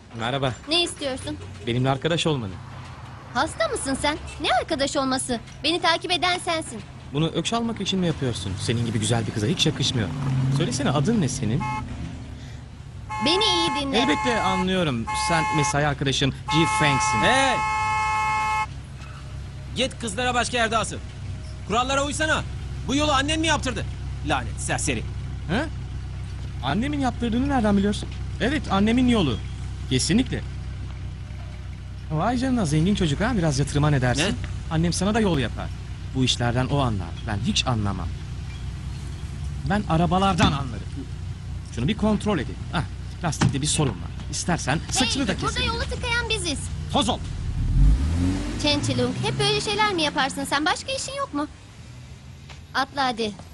Merhaba. Ne istiyorsun? Benimle arkadaş olmanı. Hasta mısın sen? Ne arkadaş olması? Beni takip eden sensin. Bunu ökş almak için mi yapıyorsun? Senin gibi güzel bir kıza hiç yakışmıyor. Söylesene, adın ne senin? Beni iyi dinle. Elbette anlıyorum. Sen mesai arkadaşım G. Frank'sin. Hey! Git kızlara başka yerde asıl. Kurallara uysana. Bu yolu annen mi yaptırdı? Lanet serseri. Ha? Annemin yaptırdığını nereden biliyorsun? Evet, annemin yolu. Kesinlikle. Vay canına, zengin çocuk ha. Biraz yatırıma ne dersin? Ne? Annem sana da yol yapar. Bu işlerden o anlar. Ben hiç anlamam. Ben arabalardan anlarım. Şunu bir kontrol edin. Ah, lastikte bir sorun var. İstersen saçını da Hey, burada keselim. yolu tıkayan biziz. Toz ol. Çençilung, hep böyle şeyler mi yaparsın sen? Başka işin yok mu? Atla hadi.